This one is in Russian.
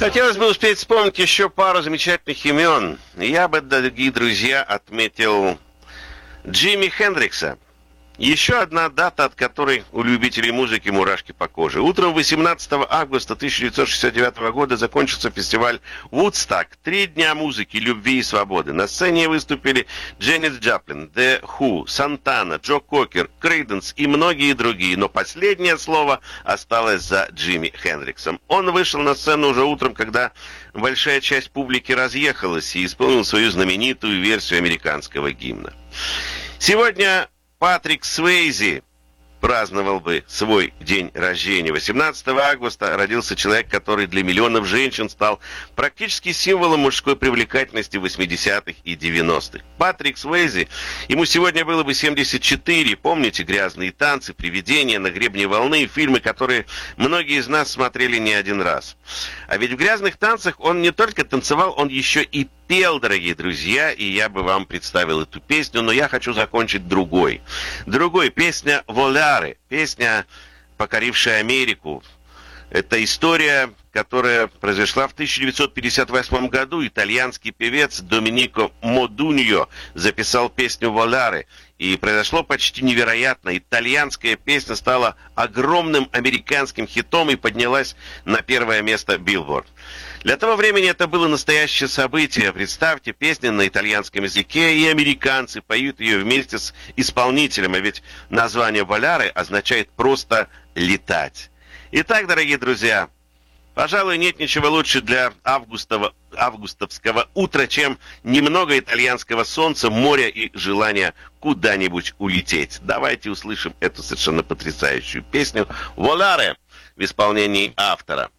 Хотелось бы успеть вспомнить еще пару замечательных имен. Я бы, дорогие друзья, отметил Джимми Хендрикса. Еще одна дата, от которой у любителей музыки мурашки по коже. Утром 18 августа 1969 года закончился фестиваль «Вудсток». 3 дня музыки, любви и свободы. На сцене выступили Дженнис Джоплин, The Who, Сантана, Джо Кокер, Крейденс и многие другие. Но последнее слово осталось за Джимми Хендриксом. Он вышел на сцену уже утром, когда большая часть публики разъехалась, и исполнил свою знаменитую версию американского гимна. Сегодня Патрик Суэйзи праздновал бы свой день рождения. 18 августа родился человек, который для миллионов женщин стал практически символом мужской привлекательности в 80-х и 90-х. Патрик Суэйзи, ему сегодня было бы 74. Помните «Грязные танцы», «Привидения», «На гребне волны», фильмы, которые многие из нас смотрели не один раз. А ведь в «Грязных танцах» он не только танцевал, он еще и пел, дорогие друзья, и я бы вам представил эту песню, но я хочу закончить другой. Песня «Воляре», песня, покорившая Америку. Это история, которая произошла в 1958 году. Итальянский певец Доминико Модуньо записал песню «Воляре». И произошло почти невероятно. Итальянская песня стала огромным американским хитом и поднялась на первое место Billboard. Для того времени это было настоящее событие. Представьте, песня на итальянском языке, и американцы поют ее вместе с исполнителем. А ведь название «Воляре» означает просто «летать». Итак, дорогие друзья, пожалуй, нет ничего лучше для августовского утра, чем немного итальянского солнца, моря и желания куда-нибудь улететь. Давайте услышим эту совершенно потрясающую песню «Воларе» в исполнении автора.